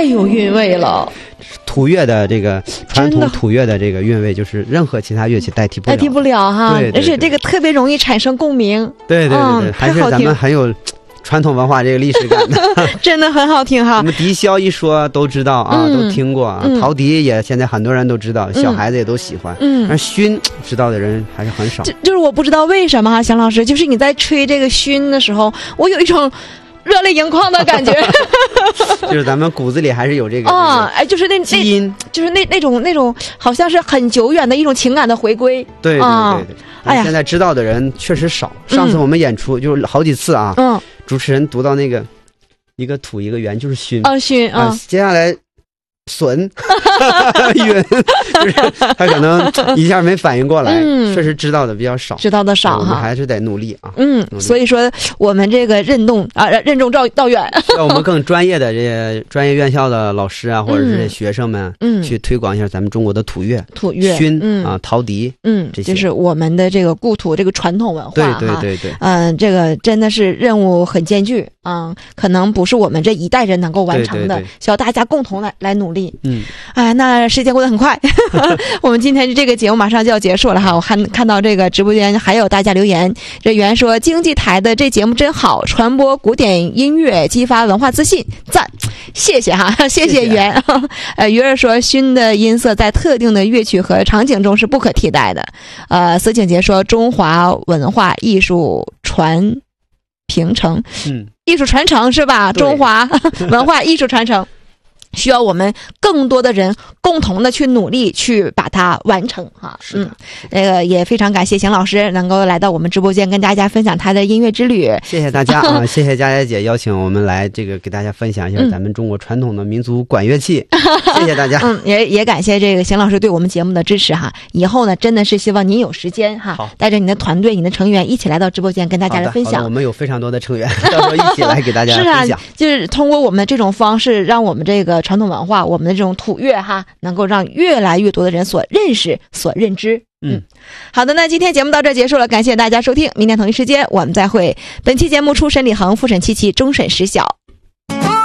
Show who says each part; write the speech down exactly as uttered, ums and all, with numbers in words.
Speaker 1: 太有韵味了。
Speaker 2: 土乐的这个传统土乐的这个韵味，就是任何其他乐器代替不了，
Speaker 1: 代替不了哈。
Speaker 2: 对对对，
Speaker 1: 而且这个特别容易产生共鸣。
Speaker 2: 对对对对，
Speaker 1: 嗯、
Speaker 2: 还是咱们很有传统文化这个历史感的，
Speaker 1: 真的很好听哈。
Speaker 2: 我们笛箫一说都知道啊，嗯、都听过啊。嗯、陶笛也现在很多人都知道，嗯、小孩子也都喜欢。嗯，而埙知道的人还是很少。
Speaker 1: 就就是我不知道为什么哈，祥老师，就是你在吹这个埙的时候，我有一种热泪盈眶的感觉。
Speaker 2: 就是咱们骨子里还是有这个
Speaker 1: 啊，哎，就是那
Speaker 2: 基因，
Speaker 1: 就是那那种那种，好像是很久远的一种情感的回归。
Speaker 2: 对对对对。哎呀，现在知道的人确实少。上次我们演出就是好几次啊，嗯，主持人读到那个一个土一个圆就是埙
Speaker 1: 啊埙啊，
Speaker 2: 接下来损晕，就是他可能一下没反应过来，嗯、确实知道的比较少，
Speaker 1: 知道的少哈，
Speaker 2: 我们还是得努力啊。
Speaker 1: 嗯，所以说我们这个任重啊任重道道远，
Speaker 2: 要我们更专业的这些专业院校的老师啊，或者是学生们，嗯，去推广一下咱们中国的土乐、
Speaker 1: 土乐、
Speaker 2: 埙、嗯、啊、陶笛，
Speaker 1: 嗯，这些就是我们的这个故土这个传统文化，
Speaker 2: 对对对对，
Speaker 1: 嗯、呃，这个真的是任务很艰巨啊、嗯，可能不是我们这一代人能够完成的，对对对，需要大家共同来来努力。嗯，哎，那时间过得很快，我们今天这个节目马上就要结束了哈。我看看到这个直播间还有大家留言，这圆说经济台的这节目真好，传播古典音乐，激发文化自信，赞，谢谢哈，谢谢圆。谢谢呃，鱼儿说埙的音色在特定的乐曲和场景中是不可替代的。呃，司景杰说中华文化艺术传平承，嗯，艺术传承是吧？中华文化艺术传承。需要我们更多的人共同的去努力去把它完成哈。嗯，那个也非常感谢邢老师能够来到我们直播间跟大家分享他的音乐之旅。
Speaker 2: 谢谢大家啊！谢谢佳佳姐邀请我们来这个给大家分享一下咱们中国传统的民族管乐器。嗯、谢谢大家。
Speaker 1: 嗯，也也感谢这个邢老师对我们节目的支持哈。以后呢，真的是希望您有时间哈，带着你的团队、你的成员一起来到直播间跟大家来分享。
Speaker 2: 我们有非常多的成员，到时候一起来给大家分享。
Speaker 1: 是啊，就是通过我们这种方式，让我们这个传统文化，我们的这种土乐哈，能够让越来越多的人所认识、所认知。嗯，好的，那今天节目到这儿结束了，感谢大家收听，明天同一时间我们再会。本期节目出审李恒，复审七期，终审时效。